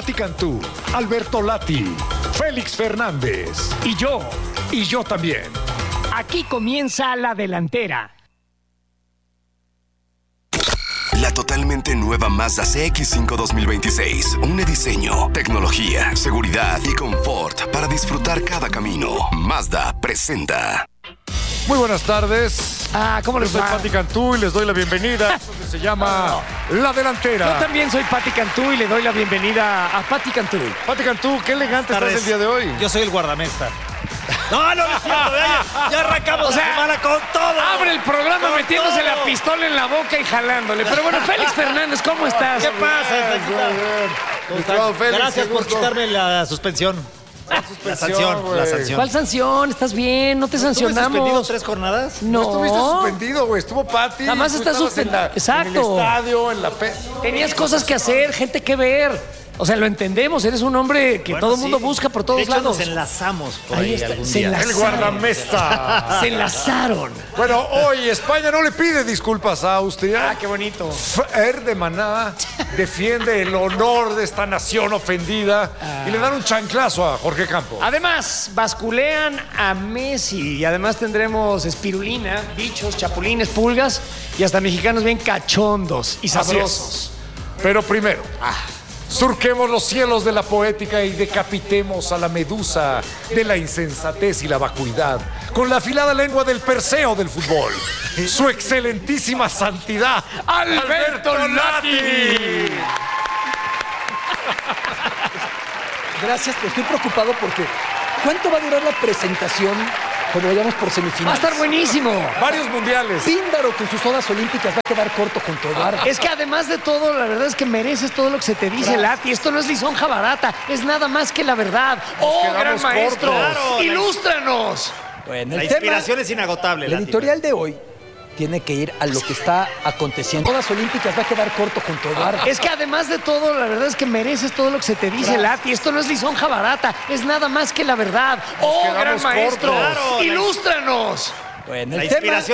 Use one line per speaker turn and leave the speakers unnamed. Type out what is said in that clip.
Pati Cantú, Alberto Lati, Félix Fernández y yo también.
Aquí comienza La Delantera.
La totalmente nueva Mazda CX-5 2026. Un diseño, tecnología, seguridad y confort para disfrutar cada camino. Mazda presenta.
Muy buenas tardes.
¿Cómo les
Yo soy
va?
Pati Cantú y les doy la bienvenida. Esto que se llama La Delantera.
Yo también soy Pati Cantú y le doy la bienvenida a Pati Cantú.
Pati Cantú, qué elegante estás el día de hoy.
Yo soy el guardamesta. No es cierto. Ya arrancamos la semana con todo.
Abre el programa
Con
metiéndose
todo.
la pistola en la boca y jalándole. Pero bueno, Félix Fernández, ¿cómo estás?
¿Qué pasa?
Mi estimado Félix,
Gracias
qué
por
gusto.
quitarme la suspensión. La sanción.
¿Cuál sanción? ¿Estás bien? ¿No te
¿Estuve suspendido
sancionamos?
3 jornadas?
No estuviste
No.
suspendido, güey. Estuvo Pati.
Jamás
tú
estás
estabas en
suspendido.
la-
Exacto.
En el estadio, en la...
Tenías cosas que hacer, gente que ver. O sea, lo entendemos. Eres un hombre que
Bueno,
todo el mundo
sí.
busca por todos
de hecho,
lados.
nos enlazamos por
Ahí
ahí
está,
algún
se
día.
enlazaron.
El guardamesta.
Se enlazaron.
Bueno, hoy España no le pide disculpas a Austria.
Qué bonito.
Fer de Maná defiende el honor de esta nación ofendida y le dan un chanclazo a Jorge Campos.
Además, basculean a Messi y además tendremos espirulina, bichos, chapulines, pulgas y hasta mexicanos bien cachondos y
Así es.
sabrosos.
Pero primero, surquemos los cielos de la poética y decapitemos a la medusa de la insensatez y la vacuidad con la afilada lengua del Perseo del fútbol. Su excelentísima santidad, Alberto Lati.
Gracias, pero estoy preocupado porque ¿cuánto va a durar la presentación cuando vayamos por
Va a
semifinales?
estar buenísimo.
Varios mundiales.
Píndaro con sus odas olímpicas va a quedar corto junto a Eduardo.
Es que además de todo, la verdad es que mereces todo lo que se te dice, Lati. Esto no es lisonja barata, es nada más que la verdad. ¡Oh,
quedamos
gran maestro!
cortos.
Claro,
¡Ilústranos!
Bueno,
La
el tema,
inspiración es inagotable.
la
Lati.
editorial de hoy tiene que ir a lo que está aconteciendo. Odas olímpicas va a quedar corto junto a Eduardo.
Es que además de todo, la verdad es que mereces todo lo que se te dice, Lati. Esto no es lisonja barata, es nada más que la verdad. ¡Oh,
quedamos
gran maestro!
cortos.
Claro,
¡Ilústranos!
Bueno,
La
el tema
inspiración